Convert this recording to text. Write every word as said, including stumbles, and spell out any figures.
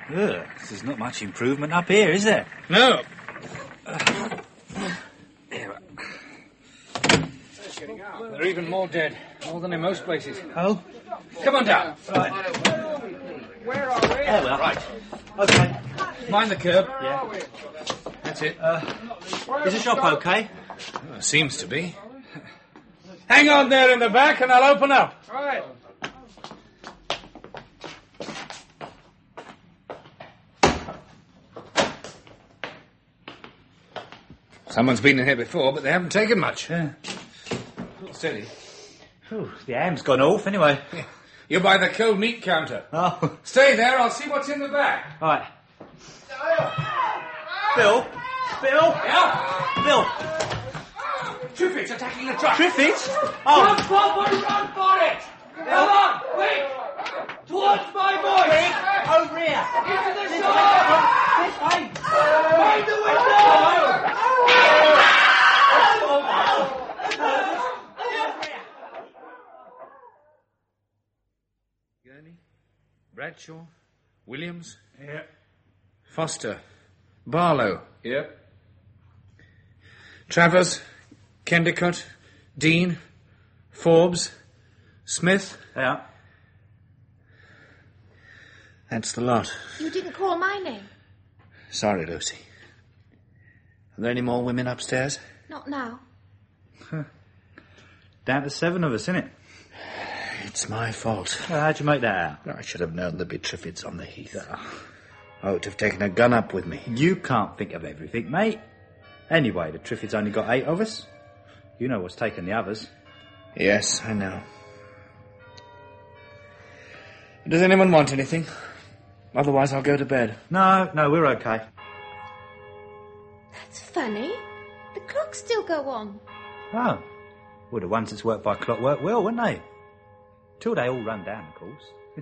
Ugh, there's not much improvement up here, is there? No. Uh, There are even more dead. More than in most places. Oh? Come on down. Right. Where are we? There we are. Right. Okay. Mind the curb. Yeah. That's it. Uh, is the shop okay? Well, seems to be. Hang on there in the back and I'll open up. All right. Someone's been in here before, but they haven't taken much. Yeah. Steady. Ooh, the ham's gone off anyway. You're by the cold meat counter. Oh. Stay there, I'll see what's in the back. All right. Bill? Bill? Yeah? Bill? Triffitt's attacking the truck. Triffitt? Oh. Run, Papa, run for it! Come on, quick! Towards my voice! Over here. Into the shop! This way. Mind the window! Gurney, Bradshaw, Williams, Yeah. Foster, Barlow, Yep. Travers, Kendicott, Dean, Forbes, Smith. Yeah. That's the lot. You didn't call my name. Sorry, Lucy. Are there any more women upstairs? Not now. Down to seven of us, isn't it? It's my fault. Well, how'd you make that out? I should have known there'd be Triffids on the heath. I ought to have taken a gun up with me. You can't think of everything, mate. Anyway, the Triffids only got eight of us. You know what's taken the others. Yes, I know. Does anyone want anything? Otherwise, I'll go to bed. No, no, we're okay. That's funny. The clocks still go on. Oh. Well, the ones that's worked by clockwork will, wouldn't they? Till they all run down, of course.